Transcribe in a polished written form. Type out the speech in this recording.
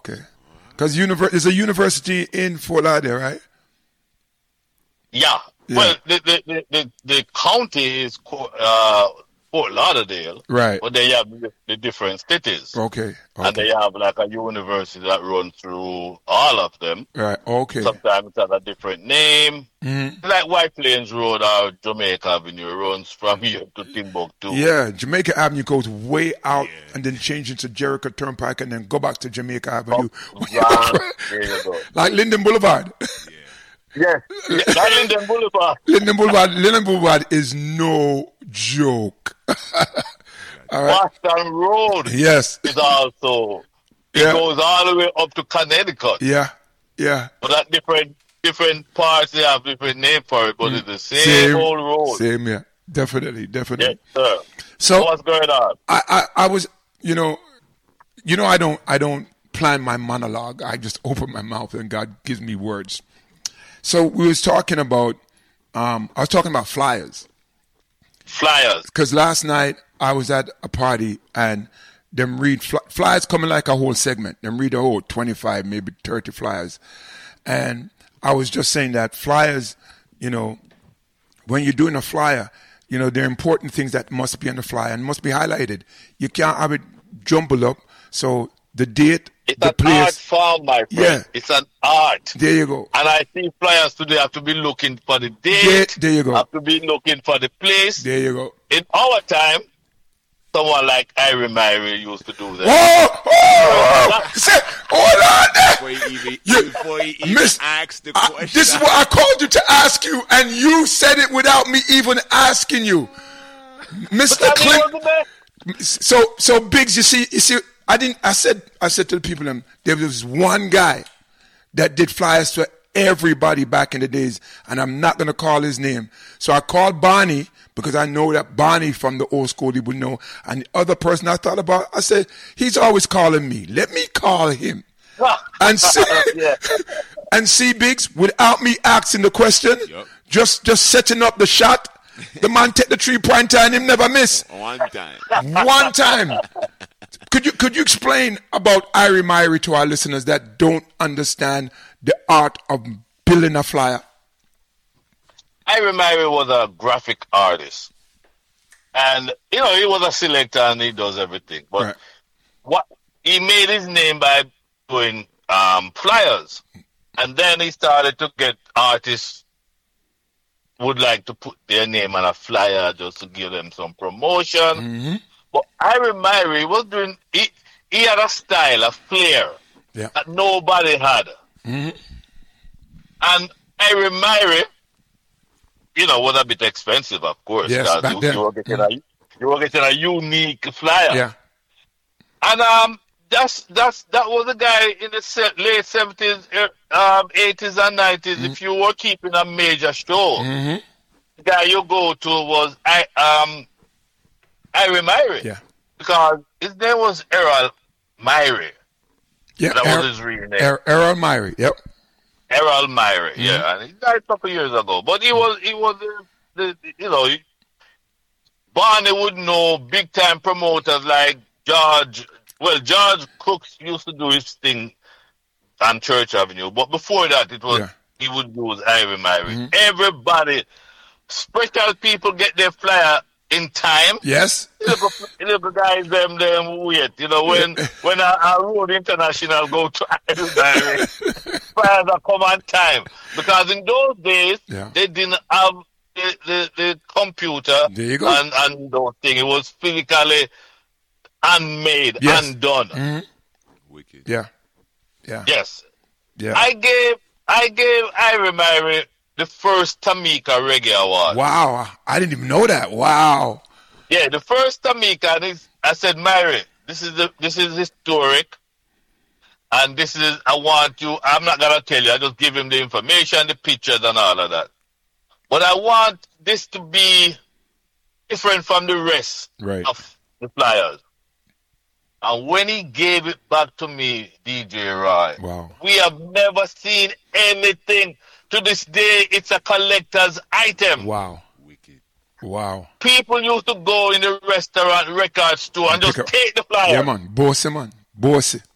Okay. Because there's a university in Fort Lauderdale, right? Yeah. Well, the county is Fort Lauderdale, right? But they have the different cities, okay, and they have like a university that runs through all of them, right? Okay. Sometimes it has a different name, like White Plains Road or Jamaica Avenue runs from here to Timbuktu. Yeah, Jamaica Avenue goes way out and then change into Jericho Turnpike and then go back to Jamaica Avenue. There you go. Like Linden Boulevard. Yes, like Linden Boulevard. Linden Boulevard is no joke. All right. Boston Road is also, it goes all the way up to Connecticut. Yeah. But at different parts, they have different name for it, but it's the same old road. Same, yeah. Definitely. Yes, sir. So what's going on? I was, I don't plan my monologue. I just open my mouth and God gives me words. So we was talking about, I was talking about flyers. Because last night I was at a party and them read flyers coming like a whole segment. Them read a whole 25, maybe 30 flyers. And I was just saying that flyers, when you're doing a flyer, there are important things that must be on the flyer and must be highlighted. You can't have it jumbled up. So the date, the place. It's an art form, my friend. Yeah. It's an art. There you go. And I see flyers today have to be looking for the date. There you go. Have to be looking for the place. There you go. In our time, someone like Irie Myrie used to do that. Hold on there. Before he even asked the question. This is what I called you to ask you, and you said it without me even asking you. Mr. Clint. So Biggs, you see, I said to the people, there was one guy that did flyers for everybody back in the days, and I'm not going to call his name. So I called Barney because I know that Barney from the old school, he would know. And the other person I thought about, I said, he's always calling me. Let me call him. And see, Biggs, without me asking the question, just setting up the shot, the man take the 3-pointer and him never miss. One time. Could you explain about Irie Myrie to our listeners that don't understand the art of building a flyer? Irie Myrie was a graphic artist. And, he was a selector and he does everything. But he made his name by doing flyers. And then he started to get artists would like to put their name on a flyer just to give them some promotion. Mm-hmm. But Irie Myrie was doing, he had a style, a flair that nobody had. Mm-hmm. And Irie Myrie, was a bit expensive, of course. Yes, back then. You were getting a unique flyer. Yeah. And that was a guy in the late 70s, 80s and 90s. If you were keeping a major show, the guy you go to was Irie Myrie. Yeah. Because his name was Errol Myrie. Yeah. That was his real name. Errol Myrie. Yep. Errol Myrie. Yeah. And he died a couple years ago. But he was Barney would know big time promoters like George. Well, George Crooks used to do his thing on Church Avenue. But before that, he would use Irie Myrie. Everybody, special people get their flyer in time. Yes. Little guys, them wait. When a Road International go to Irie Myrie, flyers are come on time. Because in those days, they didn't have the computer and those things. It was physically handmade and done. Wicked. Yeah. Yes. Yeah. I gave Irie Myrie the first Tamika Reggae Award. Wow. I didn't even know that. Wow. Yeah, the first Tamika, and I said, Myrie, this is historic. And I'm not gonna tell you, I just give him the information, the pictures and all of that. But I want this to be different from the rest of the flyers. And when he gave it back to me, DJ Roy, we have never seen anything. To this day, it's a collector's item. Wow. Wicked. Wow. People used to go in the restaurant record store and just take the flyer. Yeah, man. Bossy, man. Bossy.